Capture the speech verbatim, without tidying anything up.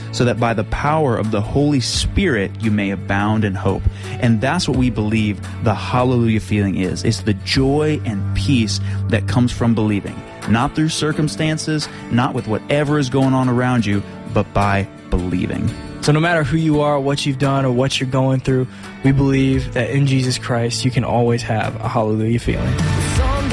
so that by the power of the Holy Spirit you may abound in hope. And that's what we believe the hallelujah feeling is. It's the joy and peace that comes from believing. Not through circumstances, not with whatever is going on around you, but by believing. So no matter who you are, what you've done, or what you're going through, we believe that in Jesus Christ you can always have a hallelujah feeling.